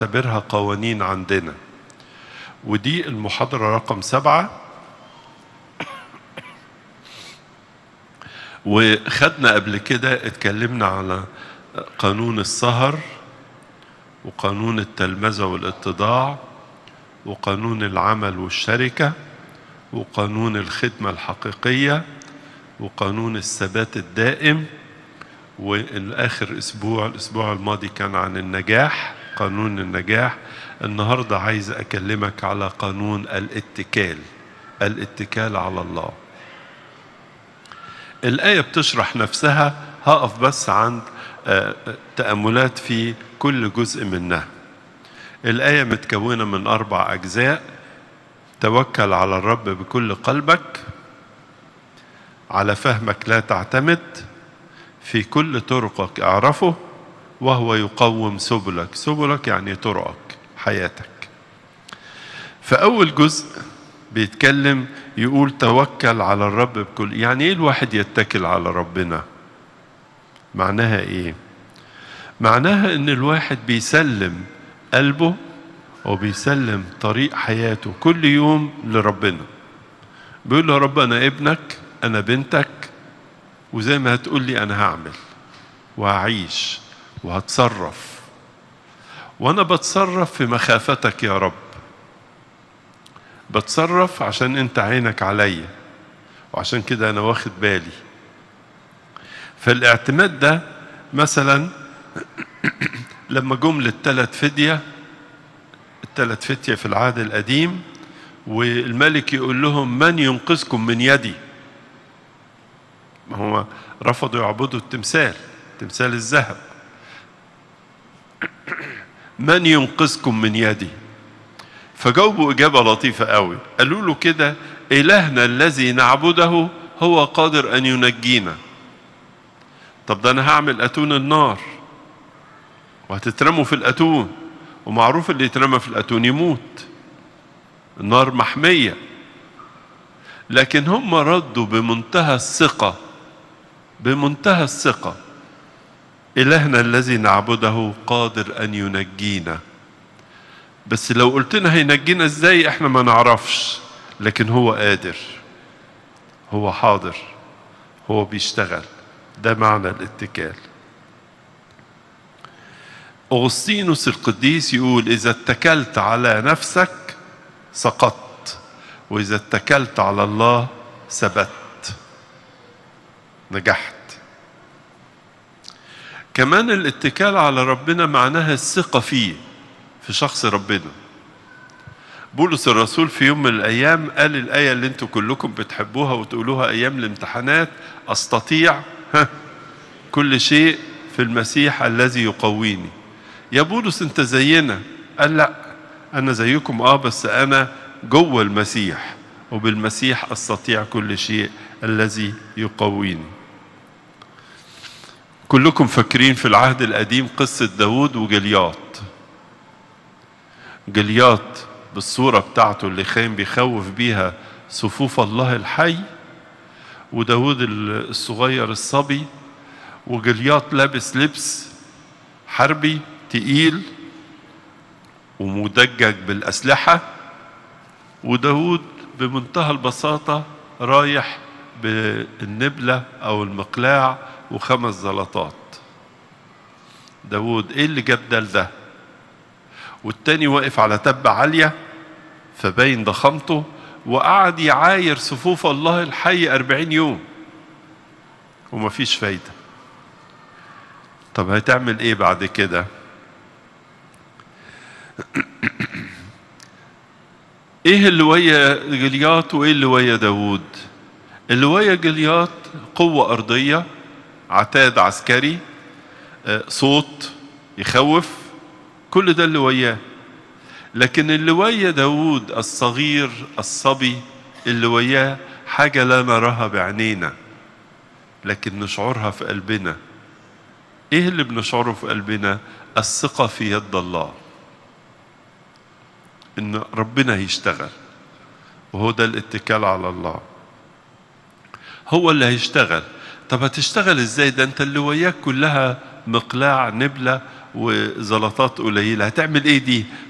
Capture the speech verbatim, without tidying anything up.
نعتبرها قوانين عندنا. ودي المحاضرة رقم سبعة، وخدنا قبل كده اتكلمنا على قانون السهر وقانون التلمذة والاتضاع وقانون العمل والشركة وقانون الخدمة الحقيقية وقانون الثبات الدائم. والآخر أسبوع الأسبوع الماضي كان عن النجاح، قانون النجاح. النهاردة عايز أكلمك على قانون الاتكال، الاتكال على الله. الآية بتشرح نفسها، هقف بس عند تأملات في كل جزء منها. الآية متكونة من أربع أجزاء: توكل على الرب بكل قلبك، على فهمك لا تعتمد، في كل طرقك اعرفه، وهو يقوم سبلك. سبلك يعني طرقك، حياتك. فأول جزء بيتكلم يقول توكل على الرب بكل. يعني ايه الواحد يتكل على ربنا؟ معناها ايه؟ معناها ان الواحد بيسلم قلبه وبيسلم طريق حياته كل يوم لربنا. بيقول له يا رب انا ابنك، انا بنتك، وزي ما هتقول لي انا هعمل وهعيش وهتصرف، وانا بتصرف في مخافتك يا رب. بتصرف عشان انت عينك عليا، وعشان كده انا واخد بالي. فالاعتماد ده مثلا لما جم للثلاث فدية، الثلاث فتية في العهد القديم، والملك يقول لهم من ينقذكم من يدي؟ ما هو رفضوا يعبدوا التمثال، تمثال الذهب. من ينقذكم من يدي؟ فجاوبوا إجابة لطيفة قوي، قالوا له كده: إلهنا الذي نعبده هو قادر أن ينجينا. طب ده أنا هعمل أتون النار وهتترموا في الأتون، ومعروف اللي يترمى في الأتون يموت، النار محمية. لكن هم ردوا بمنتهى الثقة، بمنتهى الثقة: إلهنا الذي نعبده قادر أن ينجينا. بس لو قلتنا هينجينا ازاي احنا ما نعرفش، لكن هو قادر، هو حاضر، هو بيشتغل. ده معنى الاتكال. أغسطينوس القديس يقول: إذا اتكلت على نفسك سقطت، وإذا اتكلت على الله ثبت، نجحت. كمان الاتكال على ربنا معناها الثقة فيه، في شخص ربنا. بولس الرسول في يوم من الأيام قال الآية اللي انتوا كلكم بتحبوها وتقولوها أيام الامتحانات: أستطيع كل شيء في المسيح الذي يقويني. يا بولس انت زينا. قال لا، أنا زيكم آه بس أنا جوه المسيح، وبالمسيح أستطيع كل شيء الذي يقويني. كلكم فاكرين في العهد القديم قصة داود وجليات. جليات بالصورة بتاعته اللي كان بيخوف بيها صفوف الله الحي، وداود الصغير الصبي، وجليات لابس لبس حربي تقيل ومدجج بالأسلحة، وداود بمنتهى البساطة رايح بالنبلة أو المقلاع وخمس زلطات. داود ايه اللي جاب ده لده؟ والتاني واقف على تبة عالية فبين ضخامته، وقعد يعاير صفوف الله الحي أربعين يوم ومفيش فايدة. طب هتعمل ايه بعد كده؟ ايه اللي ويا جليات وايه اللي ويا داود؟ اللي ويا جليات قوة أرضية، عتاد عسكري، صوت يخوف، كل ده اللي وياه. لكن اللي ويا داود الصغير الصبي، اللي وياه حاجة لا نراها بعينينا لكن نشعرها في قلبنا. ايه اللي بنشعره في قلبنا؟ الثقة في يد الله، ان ربنا هيشتغل، وهو ده الاتكال على الله. هو اللي هيشتغل. طب هتشتغل ازاي؟ ده انت اللي وياك كلها مقلاع نبلة وزلطات قليلة، هتعمل ايه دي؟